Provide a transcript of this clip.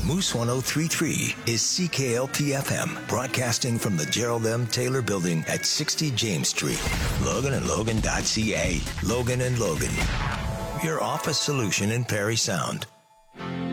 Moose 1033 is CKLP FM, broadcasting from the Gerald M. Taylor Building at 60 James Street. Logan and Logan.ca. Logan and Logan. Your office solution in Perry Sound.